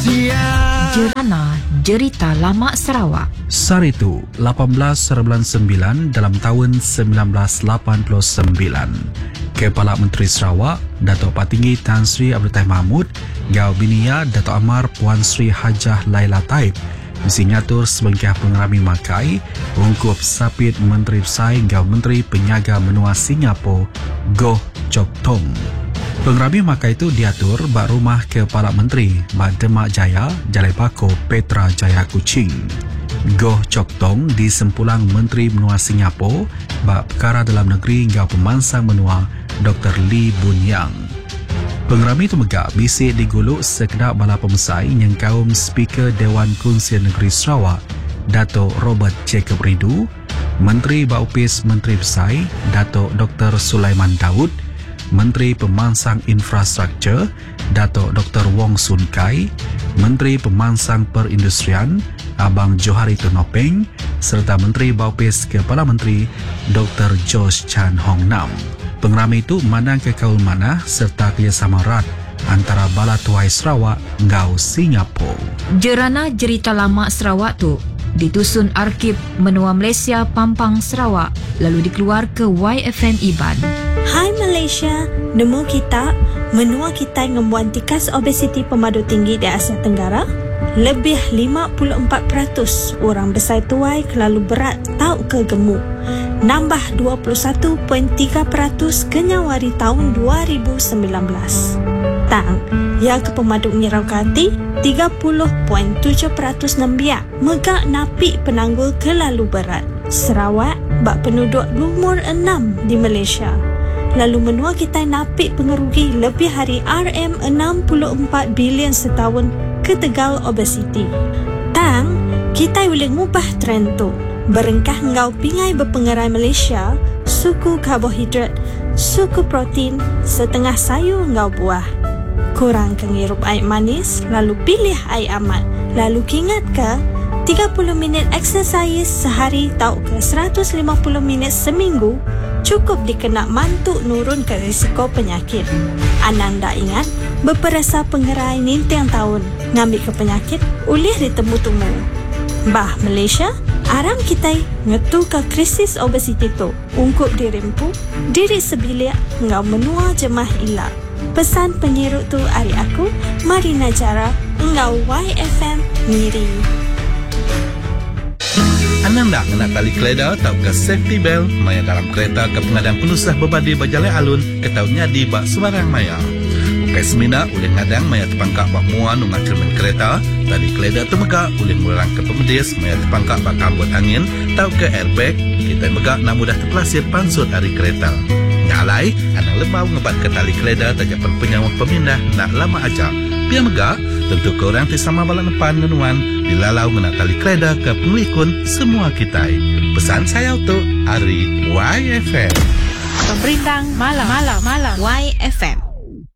Jerana Jerita Lama Sarawak. Saritu 18/9 dalam tahun 1989. Kepala Menteri Sarawak Datuk Patinggi Tan Sri Abdul Tahir Mahmud Gau Binia Datuk Amar Puan Sri Hajah Laila Taib disinyatur sebengkah pengerami makai ungkup sapit Menteri Besar Gau Menteri Penyaga Menua Singapura Goh Chok Tong. Pengerami makai itu diatur bak rumah Kepala Menteri bak Demak Jaya, Jalai Bako, Petra Jaya Kuching. Goh Chok Tong di sempulang Menteri Menua Singapura bak perkara dalam negeri Gau Pemansang Menua Dr. Lee Boon Yang. Pengerami itu megak bisik diguluk sekedar bala pemesai yang kaum Speaker Dewan Kongsian Negeri Sarawak Datuk Robert Jacob Ridu, Menteri Baupis Menteri Besar Datuk Dr. Sulaiman Daud, Menteri Pemansang Infrastruktur Datuk Dr. Wong Sun Kai, Menteri Pemansang Perindustrian Abang Johari Tunopeng serta Menteri Baupis Kepala Menteri Dr. Josh Chan Hong Nam. Pengerami itu memandang ke kaul manah serta kerjasama erat antara Bala Tuai Sarawak Gau Singapura. Jerana Jerita Lama Sarawak tu ditusun Arkib Menua Malaysia Pampang Sarawak lalu dikeluar ke YFM Iban. Hai Malaysia, nemu kita menua kita ngembuan tikas obesiti pemadu tinggi di Asia Tenggara. Lebih 54% orang besar tuai kelalu berat tau ke gemuk. Nambah 21.3% ke Nyawari tahun 2019. Tang, yang ke pemaduk nyerau kati 30.7% nembia megak napi penanggul kelalu berat. Sarawak bak penduduk nomor 6 di Malaysia. Lalu menua kita napi pengerugi lebih hari RM64 bilion setahun ke tegal obesiti. Tang, kita boleh ngubah trend tu. Berengkah ngau pingai berpengerai Malaysia, suku karbohidrat, suku protein, setengah sayur ngau buah. Kurang kengirup air manis, lalu pilih air amat. Lalu ingat ke 30 minit exercise sehari tau ke 150 minit seminggu cukup dikenak mantuk nurun ke risiko penyakit. Ananda ingat, berperasa pengerai nintang tahun ngambil ke penyakit ulih ditemu-temu. Bah Malaysia, aram kita ngetu ke krisis obesiti tu. Ungkup dirimpu, diri sebilik ngau menua jemah ilak. Pesan penyiruk tu hari aku, Marina Jara, ngau YFM Miri. Ananda kena tali keleda tau ke safety belt maya dalam kereta ke pengadang penusah berbadi berjalai alun ke taunya di bak sebarang maya. Ukai semina ulih ngadang maya terpangkak bak muan ungat cermin kereta, tali keleda temegak ulih murang ke pemedis maya terpangkak bak kabut angin tau ke airbag, kita megak nak mudah terpelasir pansut hari kereta. Nyalai, anak lebau ngebat ke tali keleda tajapan penyawah pemindah nak lama aja. Biar megak, tentu korang tisama bala depan ngenuan dilalau ngena tali keleda ke pengelikun semua kita. Pesan saya untuk Ari YFM. Pemberintang Malam YFM.